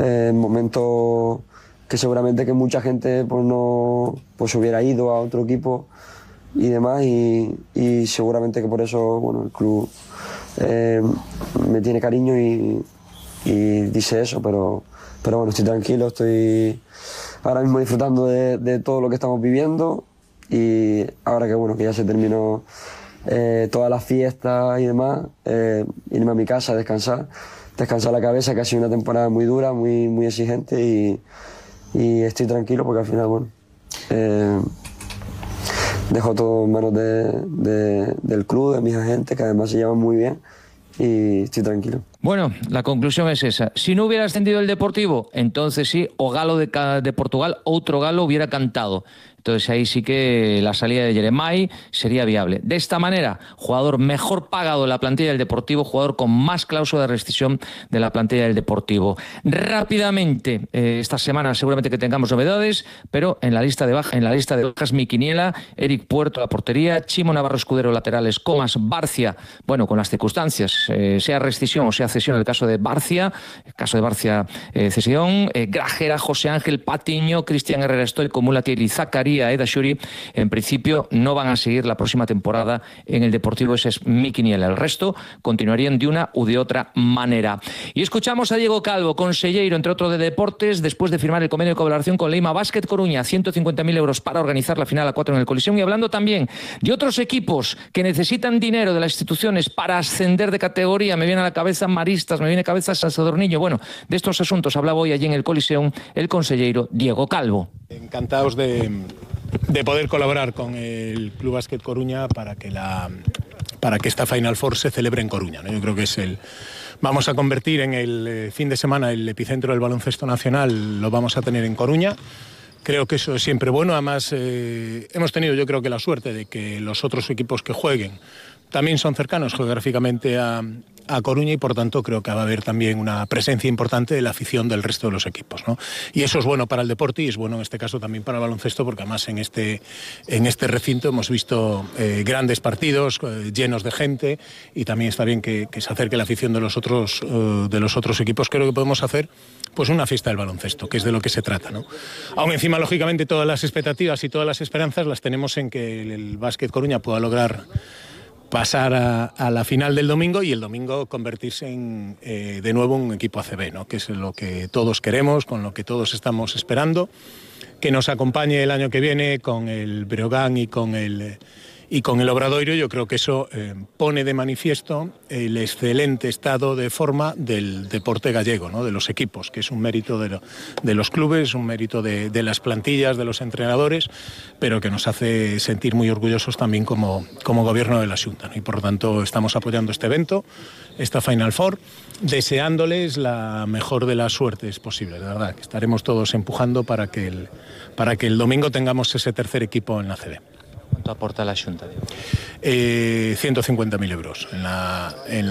momentos que seguramente que mucha gente pues no pues hubiera ido a otro equipo y demás, y seguramente que por eso bueno, el club me tiene cariño y dice eso, pero bueno, estoy tranquilo, estoy ahora mismo disfrutando de todo lo que estamos viviendo, y ahora que bueno, que ya se terminó todas las fiestas y demás, irme a mi casa a descansar la cabeza, que ha sido una temporada muy dura, muy exigente, y estoy tranquilo porque al final, bueno, dejo todo en manos del club, de mis agentes, que además se llevan muy bien, y estoy tranquilo. Bueno, la conclusión es esa. Si no hubiera ascendido el Deportivo, entonces sí, o Galo de Portugal, otro Galo hubiera cantado. Entonces ahí sí que la salida de Jeremai sería viable. De esta manera, jugador mejor pagado de la plantilla del Deportivo, jugador con más cláusula de rescisión de la plantilla del Deportivo. Rápidamente, esta semana seguramente que tengamos novedades, pero en la lista de bajas, mi quiniela: Eric Puerto a la portería, Chimo Navarro Escudero laterales, Comas, Barcia, bueno, con las circunstancias, sea rescisión o sea cesión, el caso de Barcia, cesión, Grajera, José Ángel, Patiño, Cristian Herrera Stoico, Mulatiel y Zacarías Eda Shuri, en principio no van a seguir la próxima temporada en el Deportivo. Ese es mi quiniela. El resto continuarían de una u de otra manera. Y escuchamos a Diego Calvo, conselleiro, entre otros, de Deportes, después de firmar el convenio de colaboración con Leima Basket Coruña, 150.000 euros para organizar la final A4 en el Coliseum, y hablando también de otros equipos que necesitan dinero de las instituciones para ascender de categoría. Me viene a la cabeza Maristas, me viene a la cabeza San Sadurniño. Bueno, de estos asuntos hablaba hoy allí en el Coliseum el conselleiro Diego Calvo. Encantados de poder colaborar con el Club Básquet Coruña para que esta Final Four se celebre en Coruña, ¿no? Yo creo que vamos a convertir en el fin de semana el epicentro del baloncesto nacional, lo vamos a tener en Coruña. Creo que eso es siempre bueno. Además, hemos tenido, yo creo que la suerte de que los otros equipos que jueguen también son cercanos geográficamente a Coruña, y por tanto creo que va a haber también una presencia importante de la afición del resto de los equipos, ¿no? Y eso es bueno para el deporte, y es bueno en este caso también para el baloncesto, porque además en este recinto hemos visto grandes partidos llenos de gente, y también está bien que se acerque la afición de los otros equipos. Creo que podemos hacer pues una fiesta del baloncesto, que es de lo que se trata, ¿no? Aún encima, lógicamente, todas las expectativas y todas las esperanzas las tenemos en que el Básquet Coruña pueda lograr pasar a la final del domingo, y el domingo convertirse en de nuevo un equipo ACB, ¿no? Que es lo que todos queremos, con lo que todos estamos esperando, que nos acompañe el año que viene con el Breogán y con el Obradoiro. Yo creo que eso pone de manifiesto el excelente estado de forma del deporte gallego, ¿no? De los equipos, que es un mérito de los clubes, un mérito de las plantillas, de los entrenadores, pero que nos hace sentir muy orgullosos también como gobierno de la Xunta, ¿no? Y por lo tanto estamos apoyando este evento, esta Final Four, deseándoles la mejor de las suertes posibles, de verdad, que estaremos todos empujando para que el domingo tengamos ese tercer equipo en la ACB. ¿Cuánto aporta la Xunta? 150.000 euros en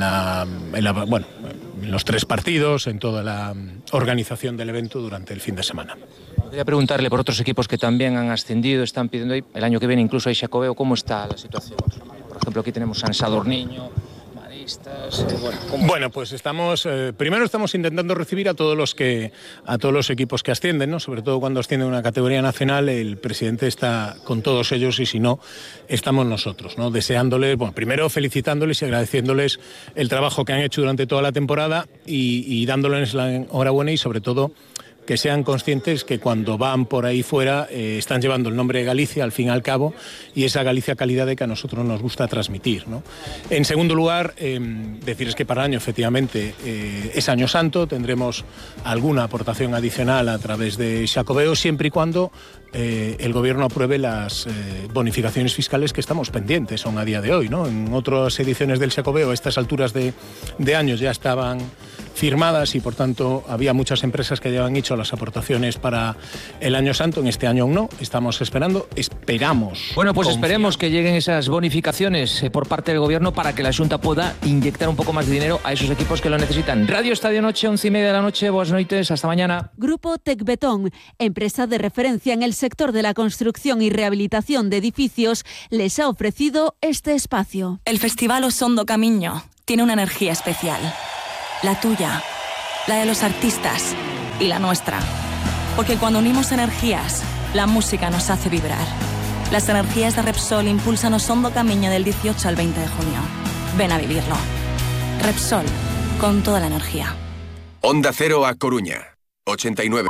los 3 partidos, en toda la organización del evento durante el fin de semana. Quería preguntarle por otros equipos que también han ascendido, están pidiendo ahí, el año que viene incluso a Xacobeo, ¿cómo está la situación? Por ejemplo, aquí tenemos San Sadurniño, Maristas. Bueno, pues primero estamos intentando recibir a todos los equipos que ascienden, ¿no? Sobre todo cuando ascienden a una categoría nacional, el presidente está con todos ellos, y si no, estamos nosotros, ¿no? Deseándoles, bueno, primero felicitándoles y agradeciéndoles el trabajo que han hecho durante toda la temporada, y dándoles la enhorabuena, y sobre todo que sean conscientes que cuando van por ahí fuera están llevando el nombre de Galicia al fin y al cabo, y esa Galicia calidad de que a nosotros nos gusta transmitir, ¿no? En segundo lugar, decirles que para el año, efectivamente, es año santo, tendremos alguna aportación adicional a través de Xacobeo, siempre y cuando el gobierno apruebe las bonificaciones fiscales que estamos pendientes aún a día de hoy, ¿no? En otras ediciones del Xacobeo, a estas alturas de años, ya estaban firmadas, y por tanto había muchas empresas que ya habían hecho las aportaciones para el año santo. En este año aún no, estamos esperamos. Bueno, pues esperemos que lleguen esas bonificaciones por parte del gobierno para que la Xunta pueda inyectar un poco más de dinero a esos equipos que lo necesitan. Radio Estadio Noche, 11:30 de la noche. Buenas noches, hasta mañana. Grupo Tecbetón, empresa de referencia en el sector de la construcción y rehabilitación de edificios, les ha ofrecido este espacio. El Festival Osondo Camiño tiene una energía especial. La tuya, la de los artistas, y la nuestra. Porque cuando unimos energías, la música nos hace vibrar. Las energías de Repsol impulsan o Hondo Camiño del 18 al 20 de junio. Ven a vivirlo. Repsol, con toda la energía. Onda Cero a Coruña, 89.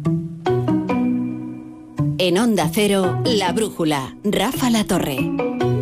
En Onda Cero, La Brújula, Rafa La Torre.